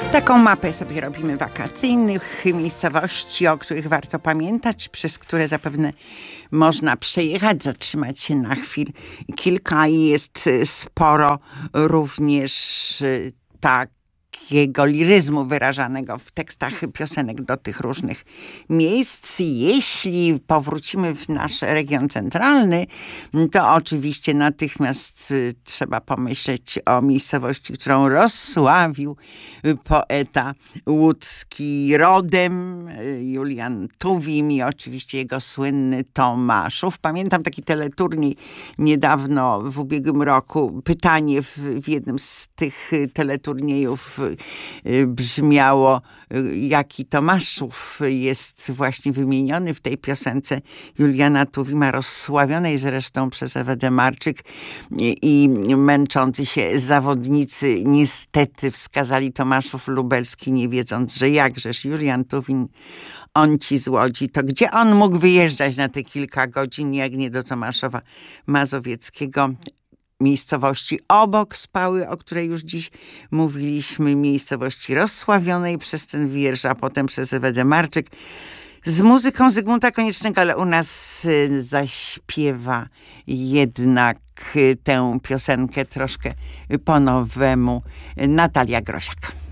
Taką mapę sobie robimy wakacyjnych miejscowości, o których warto pamiętać, przez które zapewne można przejechać, zatrzymać się na chwil kilka i jest sporo również takiego liryzmu wyrażanego w tekstach piosenek do tych różnych miejsc. Jeśli powrócimy w nasz region centralny, to oczywiście natychmiast trzeba pomyśleć o miejscowości, którą rozsławił poeta łódzki rodem Julian Tuwim i oczywiście jego słynny Tomaszów. Pamiętam taki teleturniej niedawno, w ubiegłym roku. Pytanie w jednym z tych teleturniejów brzmiało, jaki Tomaszów jest właśnie wymieniony w tej piosence Juliana Tuwima, rozsławionej zresztą przez Ewę Demarczyk, i męczący się zawodnicy niestety wskazali Tomaszów Lubelski, nie wiedząc, że jakżeż Julian Tuwim, on ci z Łodzi, to gdzie on mógł wyjeżdżać na te kilka godzin, jak nie do Tomaszowa Mazowieckiego, miejscowości obok Spały, o której już dziś mówiliśmy, miejscowości rozsławionej przez ten wiersz, a potem przez Ewę Demarczyk, z muzyką Zygmunta Koniecznego, ale u nas zaśpiewa jednak tę piosenkę troszkę po nowemu Natalia Grosiak.